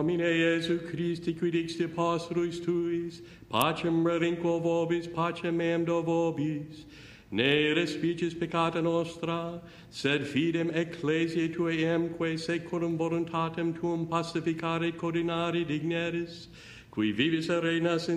Domine Iesu Christi, qui dixti apostolus tuis, pacem relinquo vobis, pacem meam do vobis, ne respicis peccata nostra, sed fidem ecclesiae tuae emque secundum voluntatem tuum pacificare coordinari digneris, qui vivis et reinas in